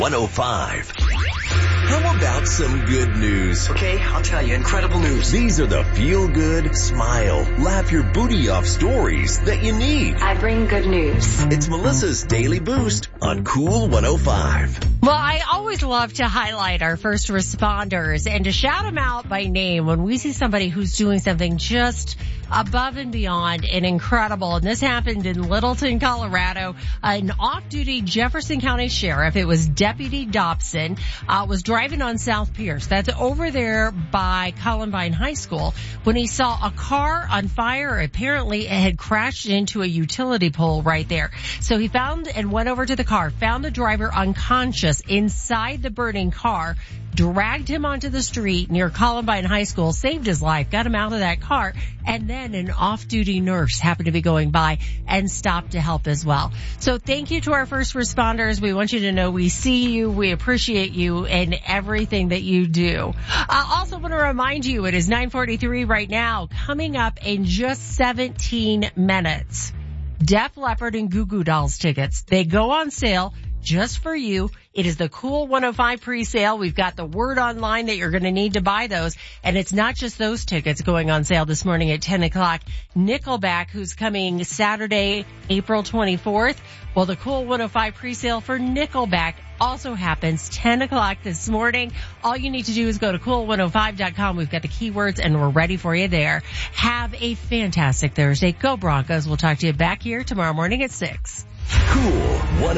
105. How about some good news? Okay, I'll tell you, incredible news. These are the feel-good, smile, laugh your booty off stories that you need. I bring good news. It's Melissa's Daily Boost on Cool 105. Well, I always love to highlight our first responders and to shout them out by name when we see somebody who's doing something just above and beyond and incredible. And this happened in Littleton, Colorado. An off-duty Jefferson County Sheriff, it was Deputy Dobson, was driving on South Pierce. That's over there by Columbine High School when he saw a car on fire. Apparently it had crashed into a utility pole right there. So he found and went over to the car, found the driver unconscious inside the burning car, dragged him onto the street near Columbine High School, saved his life, got him out of that car, and then an off-duty nurse happened to be going by and stopped to help as well. So thank you to our first responders. We want you to know we see you, we appreciate you, and everything that you do. I also want to remind you it is 9:43 right now, coming up in just 17 minutes. Def Leppard and Goo Goo Dolls tickets. They go on sale just for you. It is the Cool 105 pre-sale. We've got the word online that you're going to need to buy those. And it's not just those tickets going on sale this morning at 10 o'clock. Nickelback, who's coming Saturday, April 24th. Well, the Cool 105 pre-sale for Nickelback also happens 10 o'clock this morning. All you need to do is go to cool105.com. We've got the keywords and we're ready for you there. Have a fantastic Thursday. Go Broncos. We'll talk to you back here tomorrow morning at 6. Cool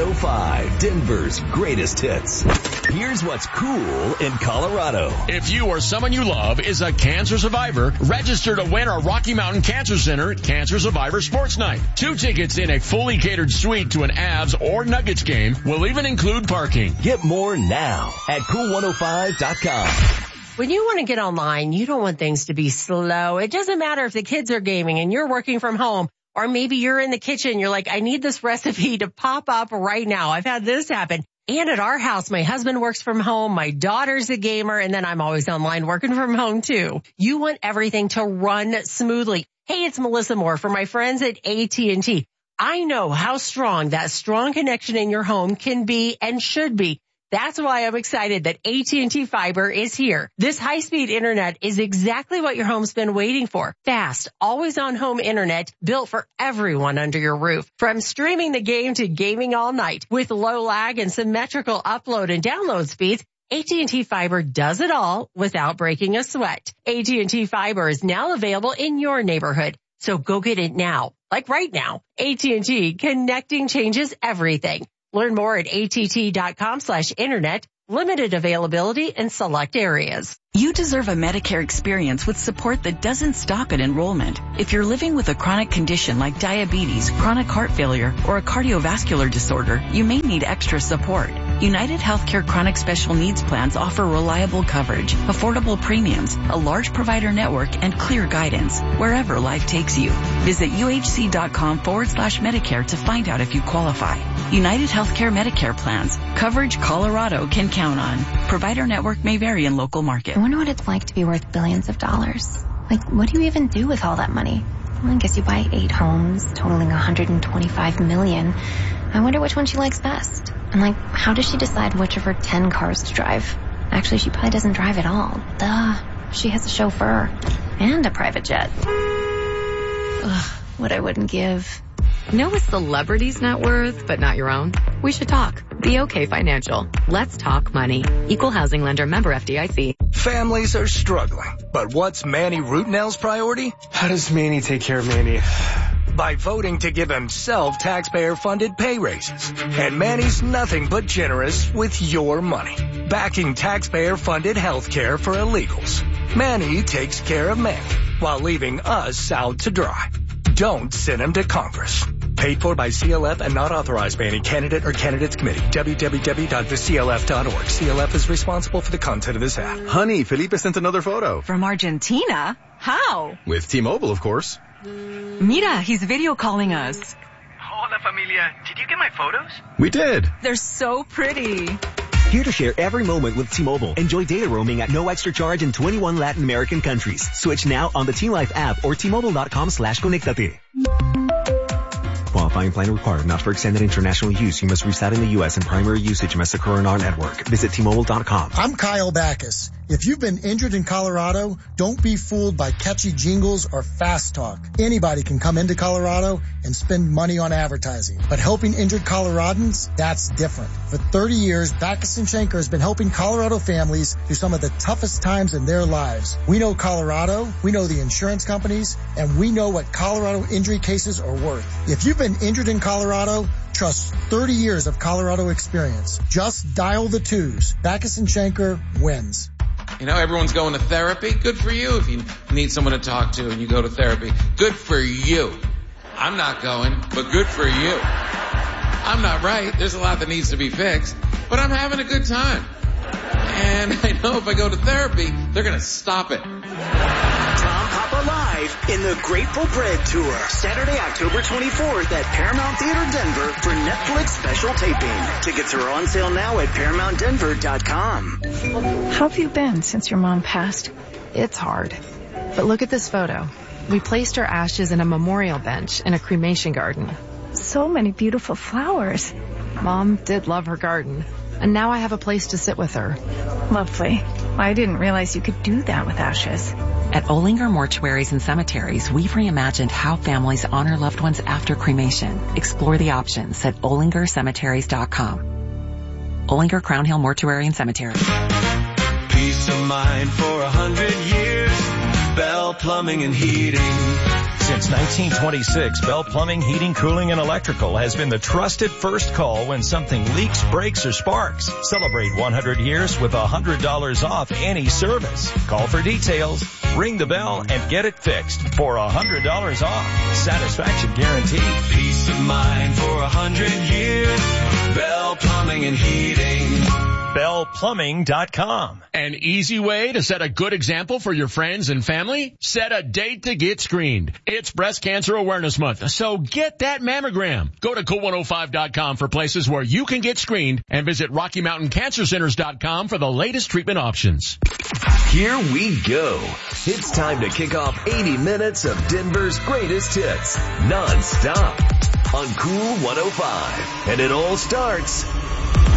105, Denver's greatest hits. Here's what's cool in Colorado. If you or someone you love is a cancer survivor, register to win our Rocky Mountain Cancer Center Cancer Survivor Sports Night. 2 tickets in a fully catered suite to an Avs or Nuggets game will even include parking. Get more now at cool105.com. When you want to get online, you don't want things to be slow. It doesn't matter if the kids are gaming and you're working from home. Or maybe you're in the kitchen, you're like, I need this recipe to pop up right now. I've had this happen. And at our house, my husband works from home, my daughter's a gamer, and then I'm always online working from home too. You want everything to run smoothly. Hey, it's Melissa Moore for my friends at AT&T. I know how strong that strong connection in your home can be and should be. That's why I'm excited that AT&T Fiber is here. This high-speed internet is exactly what your home's been waiting for. Fast, always-on home internet built for everyone under your roof. From streaming the game to gaming all night. With low lag and symmetrical upload and download speeds, AT&T Fiber does it all without breaking a sweat. AT&T Fiber is now available in your neighborhood. So go get it now. Like right now. AT&T, connecting changes everything. Learn more at att.com/internet. Limited availability in select areas. You deserve a Medicare experience with support that doesn't stop at enrollment. If you're living with a chronic condition like diabetes, chronic heart failure, or a cardiovascular disorder, you may need extra support. United Healthcare Chronic Special Needs Plans offer reliable coverage, affordable premiums, a large provider network, and clear guidance wherever life takes you. Visit uhc.com/Medicare to find out if you qualify. United Healthcare Medicare Plans. Coverage Colorado can count on. Provider network may vary in local market. I wonder what it's like to be worth billions of dollars. Like, what do you even do with all that money? Well, I guess you buy 8 homes, totaling $125 million. I wonder which one she likes best. And like, how does she decide which of her 10 cars to drive? Actually, she probably doesn't drive at all. Duh. She has a chauffeur. And a private jet. Ugh, what I wouldn't give. Know a celebrity's net worth, but not your own? We should talk. BOK Financial. Let's talk money. Equal housing lender, member FDIC. Families are struggling. But what's Manny Rootnell's priority? How does Manny take care of Manny? By voting to give himself taxpayer-funded pay raises. And Manny's nothing but generous with your money. Backing taxpayer-funded health care for illegals. Manny takes care of Manny while leaving us out to dry. Don't send him to Congress. Paid for by CLF and not authorized by any candidate or candidates committee. www.theclf.org. CLF is responsible for the content of this ad. Honey, Felipe sent another photo. From Argentina? How? With T-Mobile, of course. Mira, he's video calling us. Hola, familia. Did you get my photos? We did. They're so pretty. Here to share every moment with T-Mobile. Enjoy data roaming at no extra charge in 21 Latin American countries. Switch now on the T-Life app or T-Mobile.com/conectate. While qualifying plan required. Not for extended international use. You must reside in the U.S. and primary usage must occur in our network. Visit T-Mobile.com. I'm Kyle Backus. If you've been injured in Colorado, don't be fooled by catchy jingles or fast talk. Anybody can come into Colorado and spend money on advertising. But helping injured Coloradans, that's different. For 30 years, Backus & Schenker has been helping Colorado families through some of the toughest times in their lives. We know Colorado, we know the insurance companies, and we know what Colorado injury cases are worth. If you've been injured in Colorado, trust 30 years of Colorado experience. Just dial the 2s. Backus & Schenker wins. You know, everyone's going to therapy. Good for you if you need someone to talk to and you go to therapy. Good for you. I'm not going, but good for you. I'm not right. There's a lot that needs to be fixed, but I'm having a good time. And I know if I go to therapy, they're going to stop it. Tom Papa Live in the Grateful Bread Tour. Saturday, October 24th at Paramount Theater Denver for Netflix special taping. Tickets are on sale now at ParamountDenver.com. How have you been since your mom passed? It's hard. But look at this photo. We placed her ashes in a memorial bench in a cremation garden. So many beautiful flowers. Mom did love her garden. And now I have a place to sit with her. Lovely. I didn't realize you could do that with ashes. At Olinger Mortuaries and Cemeteries, we've reimagined how families honor loved ones after cremation. Explore the options at OlingerCemeteries.com. Olinger Crown Hill Mortuary and Cemetery. Peace of mind for 100 years. Bell Plumbing and Heating. Since 1926, Bell Plumbing, Heating, Cooling, and Electrical has been the trusted first call when something leaks, breaks, or sparks. Celebrate 100 years with $100 off any service. Call for details, ring the bell, and get it fixed for $100 off. Satisfaction guaranteed. Peace of mind for 100 years. Bell Plumbing and Heating. BellPlumbing.com. An easy way to set a good example for your friends and family? Set a date to get screened. It's Breast Cancer Awareness Month, so get that mammogram. Go to Cool105.com for places where you can get screened and visit RockyMountainCancerCenters.com for the latest treatment options. Here we go. It's time to kick off 80 minutes of Denver's greatest hits, non-stop, on Cool 105. And it all starts